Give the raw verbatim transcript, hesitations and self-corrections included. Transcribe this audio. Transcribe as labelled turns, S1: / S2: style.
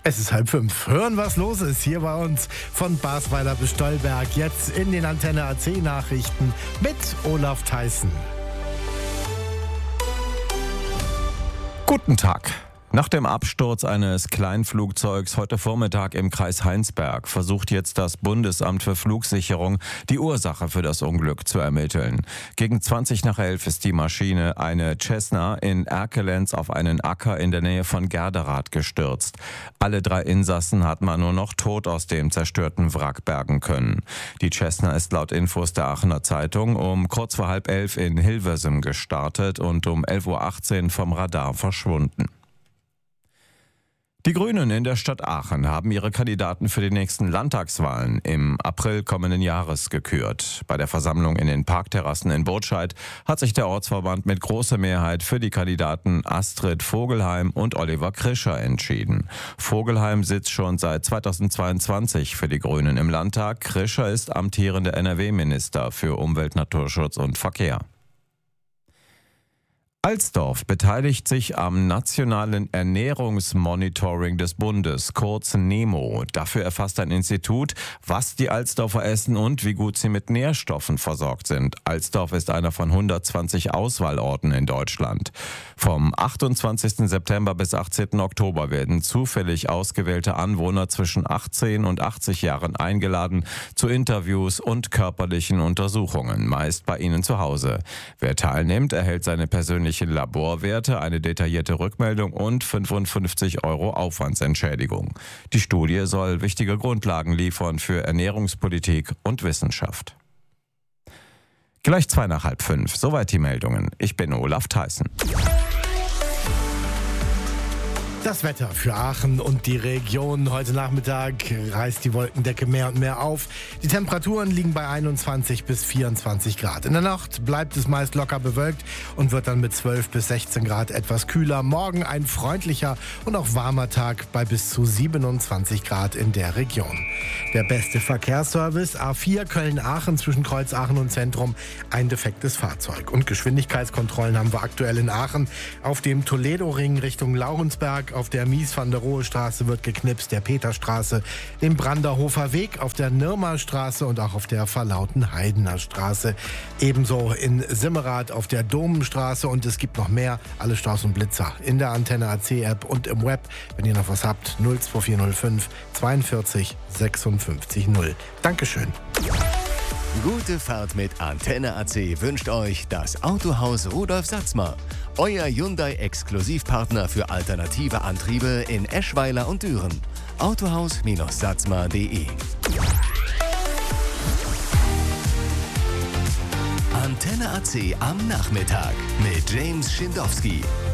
S1: Es ist halb fünf. Hören, was los ist hier bei uns von Basweiler bis Stolberg. Jetzt in den Antenne A C Nachrichten mit Olaf Theissen.
S2: Guten Tag. Nach dem Absturz eines Kleinflugzeugs heute Vormittag im Kreis Heinsberg versucht jetzt das Bundesamt für Flugsicherung, die Ursache für das Unglück zu ermitteln. Gegen zwanzig nach elf ist die Maschine, eine Cessna, in Erkelenz auf einen Acker in der Nähe von Gerderath gestürzt. Alle drei Insassen hat man nur noch tot aus dem zerstörten Wrack bergen können. Die Cessna ist laut Infos der Aachener Zeitung um kurz vor halb elf in Hilversum gestartet und um elf Uhr achtzehn vom Radar verschwunden. Die Grünen in der Stadt Aachen haben ihre Kandidaten für die nächsten Landtagswahlen im April kommenden Jahres gekürt. Bei der Versammlung in den Parkterrassen in Burtscheid hat sich der Ortsverband mit großer Mehrheit für die Kandidaten Astrid Vogelheim und Oliver Krischer entschieden. Vogelheim sitzt schon seit zweitausendzweiundzwanzig für die Grünen im Landtag. Krischer ist amtierender N R W-Minister für Umwelt, Naturschutz und Verkehr. Alsdorf beteiligt sich am Nationalen Ernährungsmonitoring des Bundes, kurz NEMO. Dafür erfasst ein Institut, was die Alsdorfer essen und wie gut sie mit Nährstoffen versorgt sind. Alsdorf ist einer von hundertzwanzig Auswahlorten in Deutschland. Vom achtundzwanzigsten September bis achtzehnten Oktober werden zufällig ausgewählte Anwohner zwischen achtzehn und achtzig Jahren eingeladen zu Interviews und körperlichen Untersuchungen, meist bei ihnen zu Hause. Wer teilnimmt, erhält seine persönliche Laborwerte, eine detaillierte Rückmeldung und fünfundfünfzig Euro Aufwandsentschädigung. Die Studie soll wichtige Grundlagen liefern für Ernährungspolitik und Wissenschaft. Gleich zwei nach halb fünf. Soweit die Meldungen. Ich bin Olaf Theissen.
S1: Das Wetter für Aachen und die Region. Heute Nachmittag reißt die Wolkendecke mehr und mehr auf. Die Temperaturen liegen bei einundzwanzig bis vierundzwanzig Grad. In der Nacht bleibt es meist locker bewölkt und wird dann mit zwölf bis sechzehn Grad etwas kühler. Morgen ein freundlicher und auch warmer Tag bei bis zu siebenundzwanzig Grad in der Region. Der beste Verkehrsservice A vier Köln-Aachen zwischen Kreuz Aachen und Zentrum. Ein defektes Fahrzeug. Und Geschwindigkeitskontrollen haben wir aktuell in Aachen. Auf dem Toledo-Ring Richtung Laurensberg. Auf der Mies-van-der-Rohe-Straße wird geknipst, der Peterstraße, dem Branderhofer Weg, auf der Nirmerstraße und auch auf der Verlauten-Heidener Straße. Ebenso in Simmerath auf der Domenstraße und es gibt noch mehr. Alle Staus und Blitzer in der Antenne A C App und im Web. Wenn ihr noch was habt, null zwei vier null fünf zweiundvierzig sechsundfünfzig null. Dankeschön.
S3: Gute Fahrt mit Antenne A C wünscht euch das Autohaus Rudolf Satzmer. Euer Hyundai-Exklusivpartner für alternative Antriebe in Eschweiler und Düren. autohaus Satzmer punkt de. Antenne A C am Nachmittag mit James Schindowski.